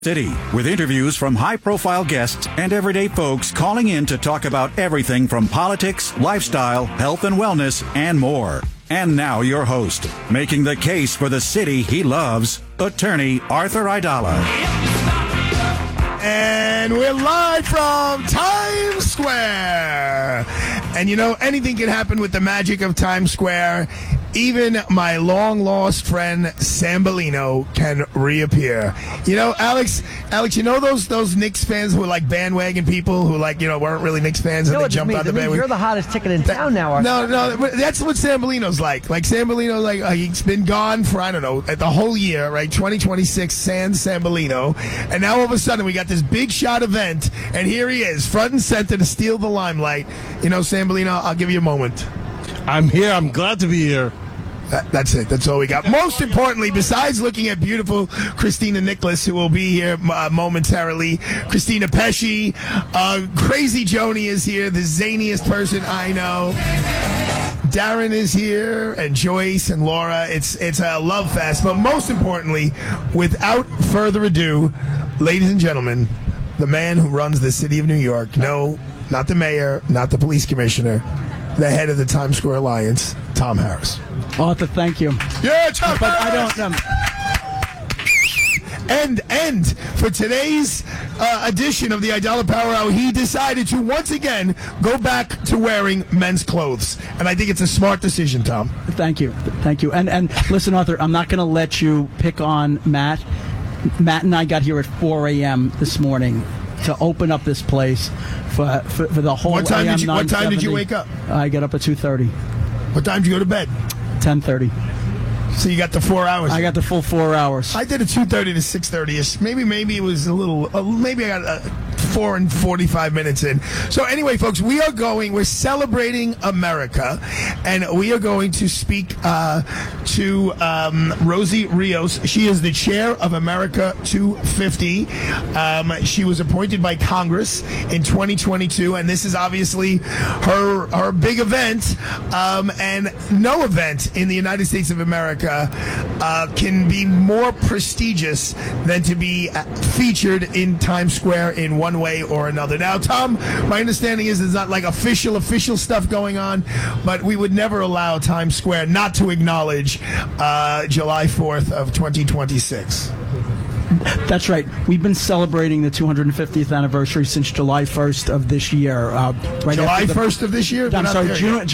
City, with interviews from high-profile guests and everyday folks calling in to talk about everything from politics, lifestyle, health and wellness, and more. And now your host, making the case for the city he loves, attorney Arthur Aidala. And we're live from Times Square. And you know, anything can happen with the magic of Times Square. Even my long-lost friend Sam Bellino can reappear. You know, Alex, you know those Knicks fans who are like bandwagon people who weren't really Knicks fans and they jumped on the bandwagon? You're the hottest ticket in town now, Arthur. No, that's what Sam Bellino's like. Like Sam Bellino, he's been gone for, I don't know, the whole year, right? 2026, Sam Bellino. And now all of a sudden we got this big shot event, and here he is, front and center to steal the limelight. You know, Sam Bellino, I'll give you a moment. I'm here. I'm glad to be here. That's it. That's all we got. Most importantly, besides looking at beautiful Christina Nicholas, who will be here momentarily, Christina Pesci, Crazy Joni is here, the zaniest person I know. Darren is here, and Joyce and Laura. It's a love fest. But most importantly, without further ado, ladies and gentlemen, the man who runs the city of New York. No, not the mayor, not the police commissioner, the head of the Times Square Alliance, Tom Harris. Arthur, thank you. Yeah, Tom But Harris! I don't. And for today's edition of the Aidala Power Hour, he decided to once again go back to wearing men's clothes. And I think it's a smart decision, Tom. Thank you. And listen, Arthur, I'm not going to let you pick on Matt. Matt and I got here at 4 a.m. this morning to open up this place for the whole What time did you wake up? I got up at 2:30. What time did you go to bed? 10:30. So you got the 4 hours. I got the full 4 hours. I did a 2:30 to 6:30ish. Maybe it was a little. Maybe I got 4 and 45 minutes in. So anyway, folks, we're celebrating America, and we are going to speak to Rosie Rios. She is the chair of America 250. She was appointed by Congress in 2022, and this is obviously her big event. And no event in the United States of America can be more prestigious than to be featured in Times Square in one way or another. Now, Tom, my understanding is there's not like official stuff going on, but we would never allow Times Square not to acknowledge July 4th of 2026. That's right. We've been celebrating the 250th anniversary since July 1st of this year. July 1st of this year? I'm sorry,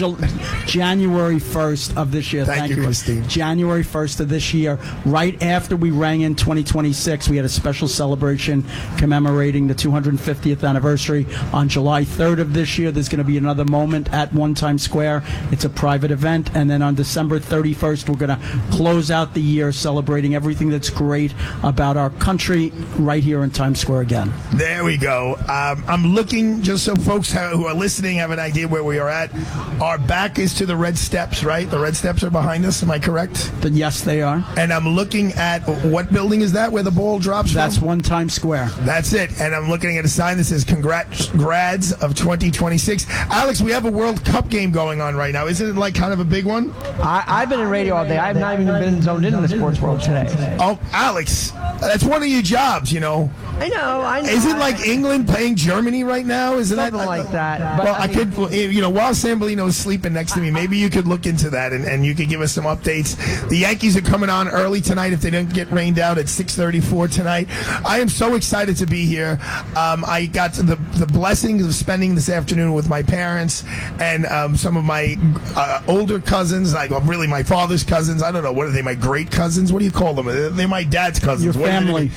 January 1st of this year. Thank you, Christine. January 1st of this year. Right after we rang in 2026, we had a special celebration commemorating the 250th anniversary. On July 3rd of this year, there's going to be another moment at One Times Square. It's a private event. And then on December 31st, we're going to close out the year celebrating everything that's great about our country right here in Times Square again. There we go. I'm looking, just so folks who are listening have an idea where we are at. Our back is to the red steps, right? The red steps are behind us. Am I correct? Yes, they are. And I'm looking at, what building is that where the ball drops That's from? One Times Square. That's it. And I'm looking at a sign that says Congrats grads of 2026. Alex, we have a World Cup game going on right now. Isn't it like kind of a big one? I've been in radio all day. I've not even been zoned in the sports world today. Oh, Alex, that's one of your jobs, you know. I know. Is it like England playing Germany right now? Isn't something that like that? But well, I could, while Sam Bellino is sleeping next to me, maybe you could look into that and you could give us some updates. The Yankees are coming on early tonight if they don't get rained out at 6:34 tonight. I am so excited to be here. I got the blessings of spending this afternoon with my parents and some of my older cousins, really my father's cousins. I don't know, what are they, my great cousins? What do you call them? They're my dad's cousins. Your family.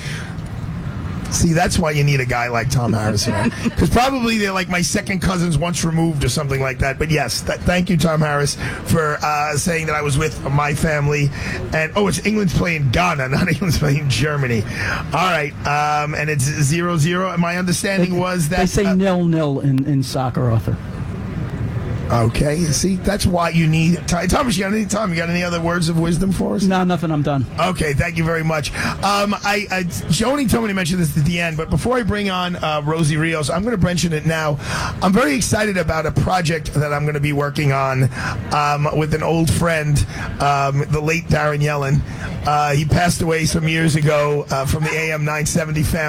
See, that's why you need a guy like Tom Harris here. Because probably they're like my second cousins once removed or something like that. But yes, thank you, Tom Harris, for saying that I was with my family. And, it's England's playing Ghana, not England's playing Germany. All right. And it's 0-0. My understanding was that... They say 0-0 in soccer, Arthur. Okay, see, that's why you need Thomas. You got any time? You got any other words of wisdom for us? No, nothing. I'm done. Okay, thank you very much. Joni told me to mention this at the end, but before I bring on Rosie Rios, I'm going to mention it now. I'm very excited about a project that I'm going to be working on with an old friend, the late Darren Yellen. He passed away some years ago from the AM 970 family.